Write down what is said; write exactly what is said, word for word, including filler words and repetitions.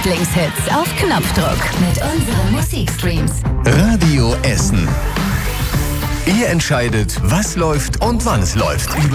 Lieblingshits auf Knopfdruck mit unseren Musikstreams. Radio Essen. Ihr entscheidet, was läuft und wann es läuft.